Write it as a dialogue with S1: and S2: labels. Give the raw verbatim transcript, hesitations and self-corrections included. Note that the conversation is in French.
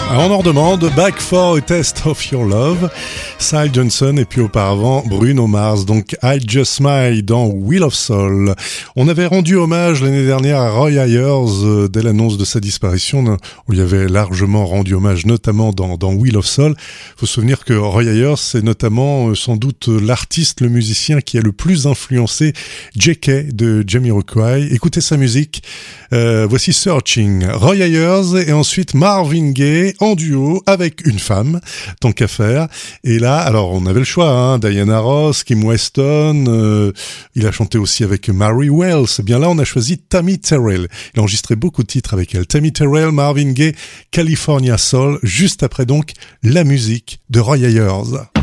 S1: On en demande Back for a Test of Your Love, Sy Johnson et puis auparavant Bruno Mars, donc I Just Smile dans Wheel of Soul. On avait rendu hommage l'année dernière à Roy Ayers euh, dès l'annonce de sa disparition. On lui avait largement rendu hommage, notamment dans, dans Wheel of Soul. Il faut se souvenir que Roy Ayers, c'est notamment euh, sans doute l'artiste, le musicien qui a le plus influencé J K de Jamiroquai. Écoutez sa musique. Euh, voici Searching, Roy Ayers et ensuite Marvin Gaye en duo avec une femme, tant qu'à faire. Et là, alors on avait le choix, hein, Diana Ross, Kim Weston, euh, il a chanté aussi avec Mary Wells. Et bien là, on a choisi Tammy Terrell. Il a enregistré beaucoup de titres avec elle. Tammy Terrell, Marvin Gaye, California Soul, juste après donc la musique de Roy Ayers.